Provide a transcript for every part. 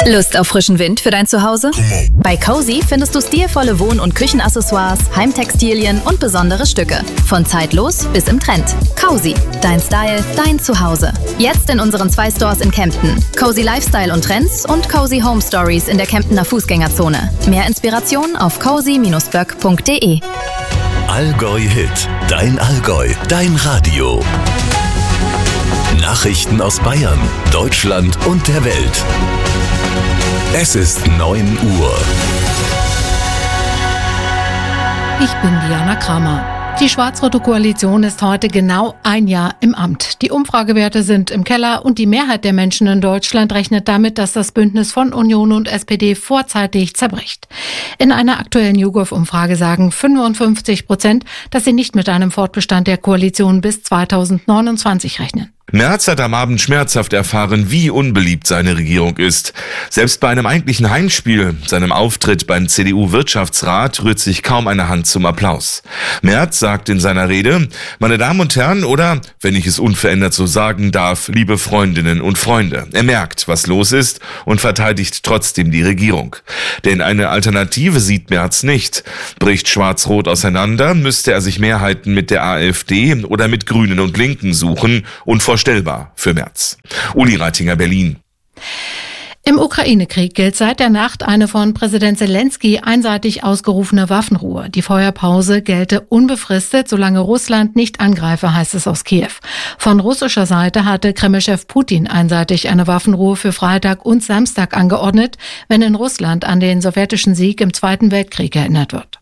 Lust auf frischen Wind für dein Zuhause? Bei Cozy findest du stilvolle Wohn- und Küchenaccessoires, Heimtextilien und besondere Stücke. Von zeitlos bis im Trend. Cozy, dein Style, dein Zuhause. Jetzt in unseren 2 Stores in Kempten. Cozy Lifestyle und Trends und Cozy Home Stories in der Kemptener Fußgängerzone. Mehr Inspiration auf cozy-böck.de. Allgäu Hit, dein Allgäu, dein Radio. Nachrichten aus Bayern, Deutschland und der Welt. Es ist 9 Uhr. Ich bin Diana Kramer. Die schwarz-rote Koalition ist heute genau 1 Jahr im Amt. Die Umfragewerte sind im Keller und die Mehrheit der Menschen in Deutschland rechnet damit, dass das Bündnis von Union und SPD vorzeitig zerbricht. In einer aktuellen YouGov-Umfrage sagen 55%, dass sie nicht mit einem Fortbestand der Koalition bis 2029 rechnen. Merz hat am Abend schmerzhaft erfahren, wie unbeliebt seine Regierung ist. Selbst bei einem eigentlichen Heimspiel, seinem Auftritt beim CDU-Wirtschaftsrat, rührt sich kaum eine Hand zum Applaus. Merz sagt in seiner Rede: Meine Damen und Herren, oder, wenn ich es unverändert so sagen darf, liebe Freundinnen und Freunde. Er merkt, was los ist und verteidigt trotzdem die Regierung. Denn eine Alternative sieht Merz nicht. Bricht Schwarz-Rot auseinander, müsste er sich Mehrheiten mit der AfD oder mit Grünen und Linken suchen. Unvorstellbar für Merz. Uli Reitinger, Berlin. Im Ukraine-Krieg gilt seit der Nacht eine von Präsident Zelensky einseitig ausgerufene Waffenruhe. Die Feuerpause gelte unbefristet, solange Russland nicht angreife, heißt es aus Kiew. Von russischer Seite hatte Kreml-Chef Putin einseitig eine Waffenruhe für Freitag und Samstag angeordnet, wenn in Russland an den sowjetischen Sieg im Zweiten Weltkrieg erinnert wird.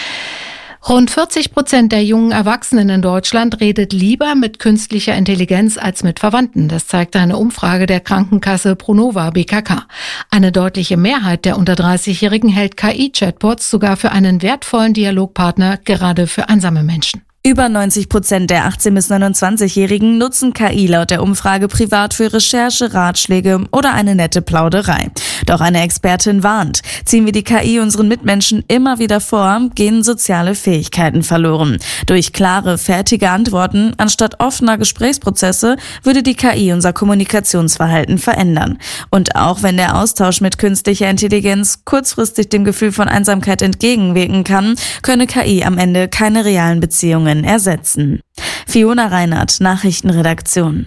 Rund 40% der jungen Erwachsenen in Deutschland redet lieber mit künstlicher Intelligenz als mit Verwandten. Das zeigt eine Umfrage der Krankenkasse Pronova BKK. Eine deutliche Mehrheit der unter 30-Jährigen hält KI-Chatbots sogar für einen wertvollen Dialogpartner, gerade für einsame Menschen. Über 90% der 18- bis 29-Jährigen nutzen KI laut der Umfrage privat für Recherche, Ratschläge oder eine nette Plauderei. Doch eine Expertin warnt: Ziehen wir die KI unseren Mitmenschen immer wieder vor, gehen soziale Fähigkeiten verloren. Durch klare, fertige Antworten anstatt offener Gesprächsprozesse würde die KI unser Kommunikationsverhalten verändern. Und auch wenn der Austausch mit künstlicher Intelligenz kurzfristig dem Gefühl von Einsamkeit entgegenwirken kann, könne KI am Ende keine realen Beziehungen ersetzen. Fiona Reinhardt, Nachrichtenredaktion.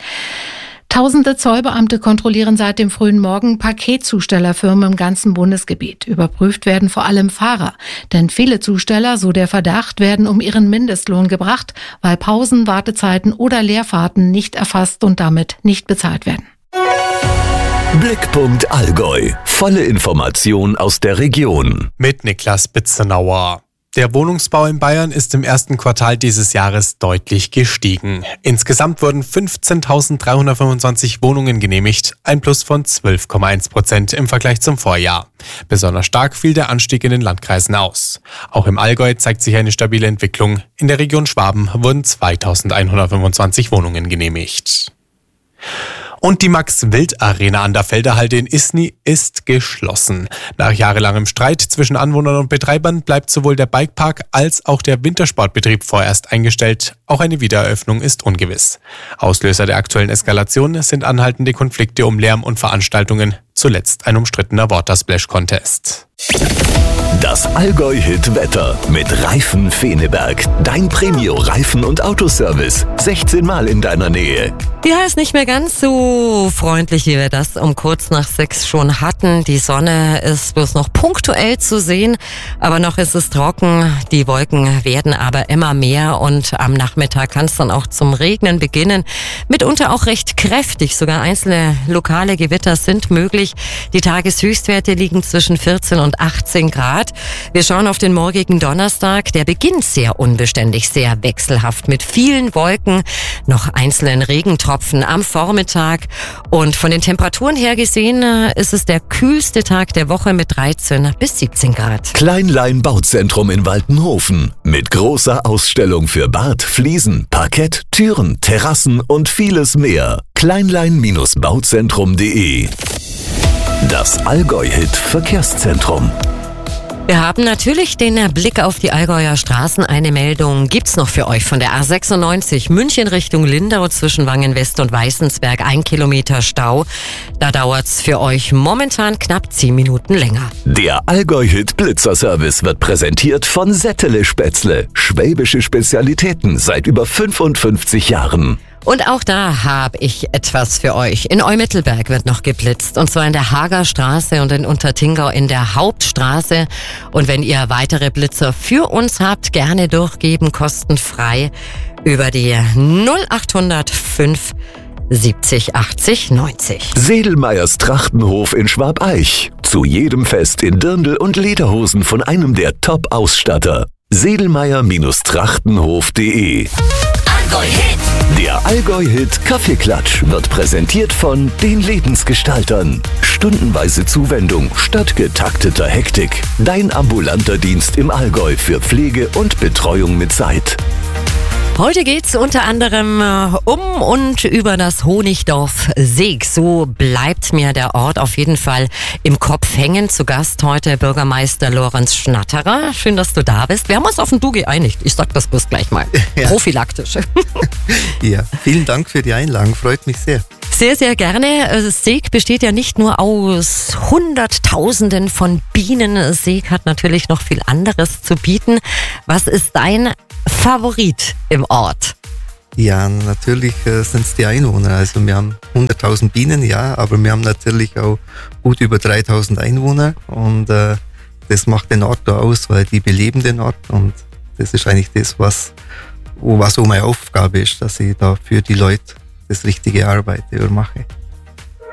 Tausende Zollbeamte kontrollieren seit dem frühen Morgen Paketzustellerfirmen im ganzen Bundesgebiet. Überprüft werden vor allem Fahrer. Denn viele Zusteller, so der Verdacht, werden um ihren Mindestlohn gebracht, weil Pausen, Wartezeiten oder Leerfahrten nicht erfasst und damit nicht bezahlt werden. Blickpunkt Allgäu. Volle Information aus der Region. Mit Niklas Bitzenauer. Der Wohnungsbau in Bayern ist im ersten Quartal dieses Jahres deutlich gestiegen. Insgesamt wurden 15.325 Wohnungen genehmigt, ein Plus von 12,1% im Vergleich zum Vorjahr. Besonders stark fiel der Anstieg in den Landkreisen aus. Auch im Allgäu zeigt sich eine stabile Entwicklung. In der Region Schwaben wurden 2.125 Wohnungen genehmigt. Und die Max-Wild-Arena an der Felderhalde in Isny ist geschlossen. Nach jahrelangem Streit zwischen Anwohnern und Betreibern bleibt sowohl der Bikepark als auch der Wintersportbetrieb vorerst eingestellt. Auch eine Wiedereröffnung ist ungewiss. Auslöser der aktuellen Eskalation sind anhaltende Konflikte um Lärm und Veranstaltungen, zuletzt ein umstrittener Water-Splash-Contest. Das Allgäu-Hit-Wetter mit Reifen Feneberg. Dein Premio-Reifen- und Autoservice. 16 Mal in deiner Nähe. Ja, ist nicht mehr ganz so freundlich, wie wir das um kurz nach 6 schon hatten. Die Sonne ist bloß noch punktuell zu sehen, aber noch ist es trocken. Die Wolken werden aber immer mehr und am Nachmittag kann es dann auch zum Regnen beginnen. Mitunter auch recht kräftig, sogar einzelne lokale Gewitter sind möglich. Die Tageshöchstwerte liegen zwischen 14 und 18 Grad. Wir schauen auf den morgigen Donnerstag. Der beginnt sehr unbeständig, sehr wechselhaft mit vielen Wolken, noch einzelnen Regentropfen am Vormittag. Und von den Temperaturen her gesehen ist es der kühlste Tag der Woche mit 13 bis 17 Grad. Kleinlein Bauzentrum in Waltenhofen. Mit großer Ausstellung für Bad, Fliesen, Parkett, Türen, Terrassen und vieles mehr. Kleinlein-bauzentrum.de. Das Allgäu-Hit Verkehrszentrum. Wir haben natürlich den Blick auf die Allgäuer Straßen. Eine Meldung gibt's noch für euch von der A96 München Richtung Lindau zwischen Wangen-West und Weißensberg. 1 Kilometer Stau. Da dauert's für euch momentan knapp 10 Minuten länger. Der Allgäu-Hit Blitzerservice wird präsentiert von Settele Spätzle. Schwäbische Spezialitäten seit über 55 Jahren. Und auch da habe ich etwas für euch. In Eumittelberg wird noch geblitzt. Und zwar in der Hagerstraße und in Untertingau in der Hauptstraße. Und wenn ihr weitere Blitzer für uns habt, gerne durchgeben, kostenfrei über die 0800 5 70 80 90. Sedelmeyers Trachtenhof in Schwabeich. Zu jedem Fest in Dirndl und Lederhosen von einem der Top-Ausstatter. Sedelmeyer-Trachtenhof.de. Der Allgäu-Hit Kaffeeklatsch wird präsentiert von den Lebensgestaltern. Stundenweise Zuwendung statt getakteter Hektik. Dein ambulanter Dienst im Allgäu für Pflege und Betreuung mit Zeit. Heute geht's unter anderem um und über das Honigdorf Seeg. So bleibt mir der Ort auf jeden Fall im Kopf hängen. Zu Gast heute Bürgermeister Lorenz Schnatterer. Schön, dass du da bist. Wir haben uns auf ein Du geeinigt. Ich sag das bloß gleich mal. Ja. Prophylaktisch. Ja, vielen Dank für die Einladung. Freut mich sehr. Sehr, sehr gerne. Seeg besteht ja nicht nur aus Hunderttausenden von Bienen. Seeg hat natürlich noch viel anderes zu bieten. Was ist dein Favorit im Ort? Ja, natürlich sind es die Einwohner. Also wir haben 100.000 Bienen, ja, aber wir haben natürlich auch gut über 3.000 Einwohner und das macht den Ort da aus, weil die beleben den Ort und das ist eigentlich das, was so meine Aufgabe ist, dass ich da für die Leute das richtige Arbeit mache.